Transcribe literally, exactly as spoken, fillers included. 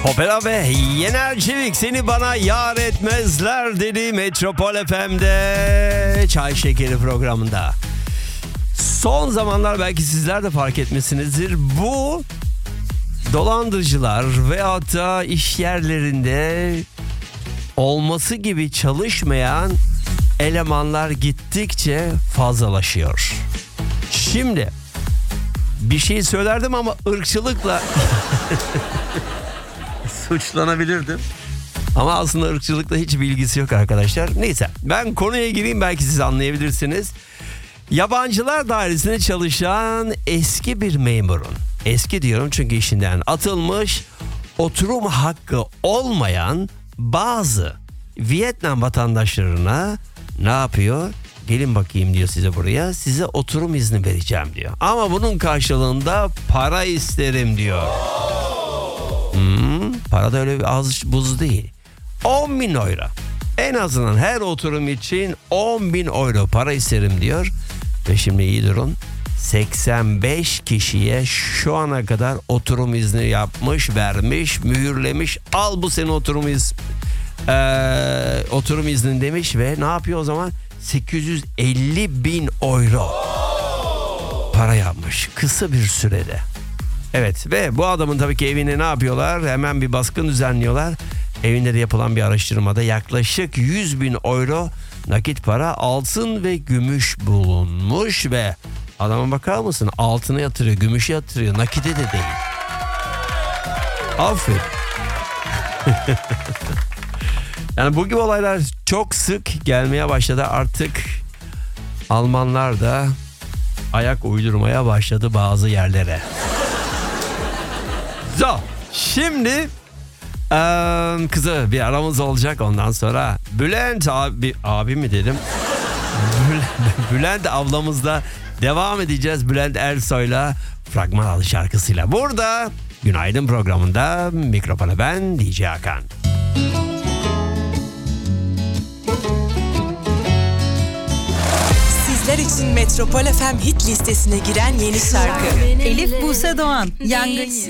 Opera ve Yenercilik seni bana yar etmezler dedi Metropol F M'de Çay Şekeri programında. Son zamanlar belki sizler de fark etmişsinizdir. Bu dolandırıcılar veyahut da iş yerlerinde olması gibi çalışmayan elemanlar gittikçe fazlalaşıyor. Şimdi bir şey söylerdim ama ırkçılıkla suçlanabilirdim. Ama aslında ırkçılıkla hiç bilgisi yok arkadaşlar. Neyse, ben konuya gireyim, belki siz anlayabilirsiniz. Yabancılar dairesinde çalışan eski bir memurun, eski diyorum çünkü işinden atılmış, oturum hakkı olmayan bazı Vietnam vatandaşlarına ne yapıyor? Gelin bakayım diyor size buraya, size oturum izni vereceğim diyor. Ama bunun karşılığında para isterim diyor. Hmm, para da öyle bir az buz değil. on bin euro. En azından her oturum için on bin euro para isterim diyor. Ve şimdi iyi durun. seksen beş kişiye şu ana kadar oturum izni yapmış, vermiş, mühürlemiş. Al bu senin oturum iz, ee, oturum iznin demiş ve ne yapıyor o zaman? sekiz yüz elli bin euro para yapmış kısa bir sürede. Evet, ve bu adamın tabii ki evine ne yapıyorlar? Hemen bir baskın düzenliyorlar. Evinde de yapılan bir araştırmada yaklaşık yüz bin euro nakit para, altın ve gümüş bulunmuş ve adama bakar mısın? Altına yatırıyor, gümüşe yatırıyor, nakite de değil. Aferin. Yani bu gibi olaylar çok sık gelmeye başladı. Artık Almanlar da ayak uydurmaya başladı bazı yerlere. So, şimdi ee, kızı bir aramız olacak, ondan sonra Bülent abi, abi mi dedim? Bülent ablamızla devam edeceğiz. Bülent Ersoy'la Fragman adlı şarkısıyla. Burada Günaydın programında mikrofona ben D J Hakan. Sizler için Metropol F M hit listesine giren yeni şarkı. Elif Buse Doğan, Yangın.